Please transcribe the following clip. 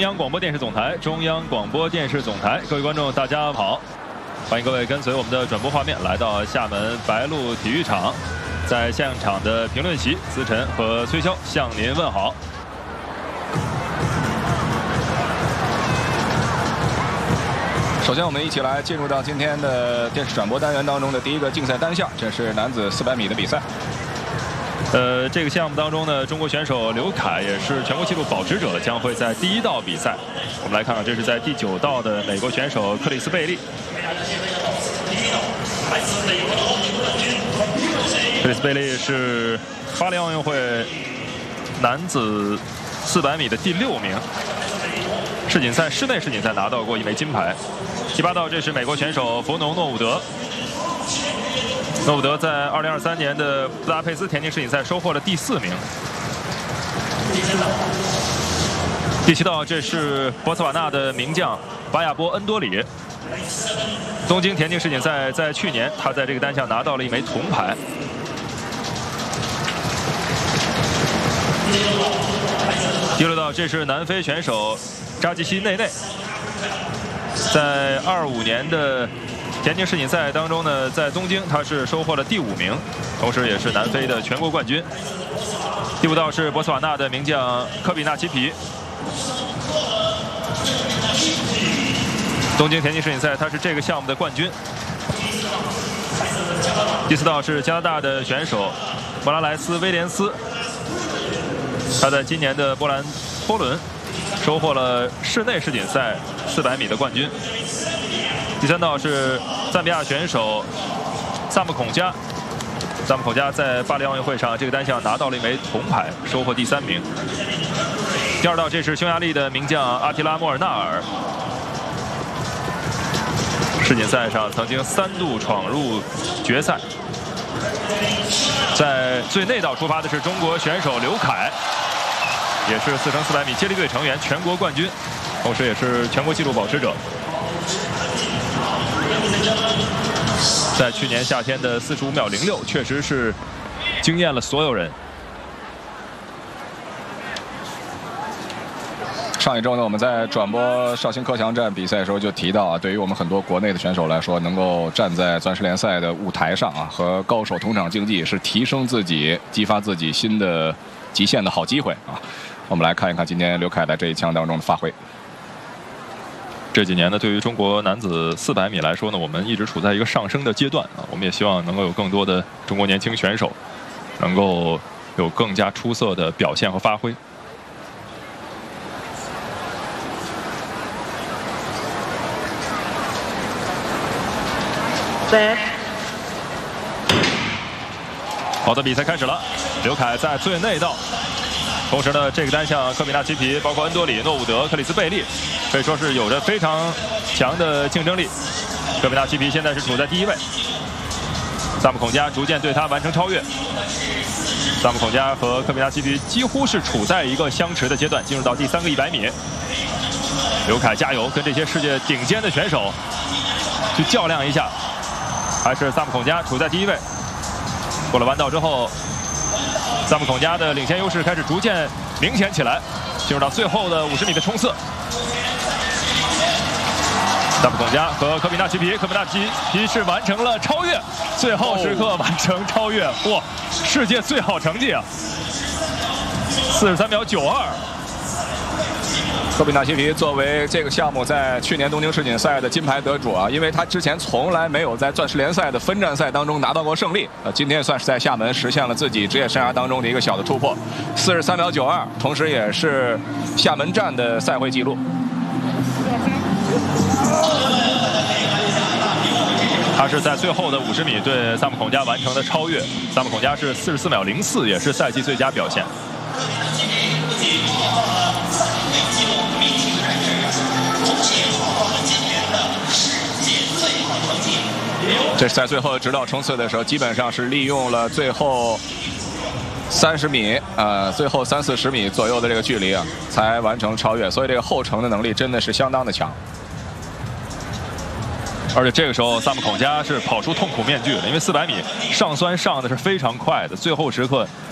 央广播电视总台，中央广播电视总台，各位观众，大家好，欢迎各位跟随我们的转播画面来到厦门白鹿体育场，在现场的评论席，思晨和崔潇向您问好。 首先，我们一起来进入到今天的电视转播单元当中的第一个竞赛单项，这是男子400米的比赛。 这个项目当中呢，中国选手刘凯也是全国纪录保持者，将会在第一道比赛。我们来看看，这是在第9道的美国选手克里斯贝利。克里斯贝利是巴黎奥运会男子400米的第6名，世锦赛室内世锦赛拿到过1枚金牌。第8道，这是美国选手弗农诺伍德。诺伍德在2023年的布达佩斯田径世锦赛收获了第4名。第7道，这是博茨瓦纳的名将巴亚波恩多里。东京田径世锦赛在去年，他在这个单项拿到了1枚铜牌。第6道，这是南非选手扎基西内内，在25年的田径世锦赛当中呢，在东京他是收获了第5名，同时也是南非的全国冠军。第5道是博茨瓦纳的名将科比纳奇皮，东京田径世锦赛他是这个项目的冠军。第4道是加拿大的选手莫拉莱斯威廉斯，他在今年的波兰托伦收获了室内世锦赛400米的冠军。第3道是赞比亚选手萨姆孔加，萨姆孔加在巴黎奥运会上这个单项拿到了1枚铜牌，收获第3名。第2道，这是匈牙利的名将阿提拉莫尔纳尔，世锦赛上曾经3度闯入决赛。在最内道出发的是中国选手刘凯，也是4×400米接力队成员，全国冠军，同时也是全国纪录保持者。在去年夏天的45秒06，确实是惊艳了所有人。 上一周呢，我们在转播绍兴克强站比赛的时候就提到啊，对于我们很多国内的选手来说，能够站在钻石联赛的舞台上啊，和高手同场竞技，是提升自己、激发自己新的极限的好机会啊。我们来看一看今天刘凯在这一枪当中的发挥。 这几年呢，对于中国男子400米来说呢，我们一直处在一个上升的阶段啊。我们也希望能够有更多的中国年轻选手能够有更加出色的表现和发挥。好的，比赛开始了。刘凯在最内道。同时呢，这个单项科比纳奇皮，包括恩多里、诺伍德、克里斯贝利，可以说是有着非常强的竞争力。科比纳奇皮现在是处在第1位，萨姆孔加逐渐对他完成超越。萨姆孔加和科比纳奇皮几乎是处在一个相持的阶段，进入到第3个100米。刘凯加油，跟这些世界顶尖的选手去较量一下。还是萨姆孔加处在第1位。过了弯道之后，萨姆孔加的领先优势开始逐渐明显起来，进入到最后的50米的冲刺。萨姆孔加和科比纳奇皮，科比纳奇皮是完成了超越，最后时刻完成超越，哇，世界最好成绩啊，43秒92。 科比纳奇皮作为这个项目在去年东京世锦赛的金牌得主啊，因为他之前从来没有在钻石联赛的分站赛当中拿到过胜利，今天算是在厦门实现了自己职业生涯当中的一个小的突破，43秒92，同时也是厦门站的赛会纪录。 他是在最后的50米对萨姆孔加完成的超越，萨姆孔加是44秒04，也是赛季最佳表现。 这是在最后直道冲刺的时候，基本上是利用了最后30米，最后30-40米左右的这个距离啊，才完成超越。所以这个后程的能力真的是相当的强。 而且这个时候，萨姆孔加是跑出痛苦面具了，因为400米上酸上的是非常快的，最后时刻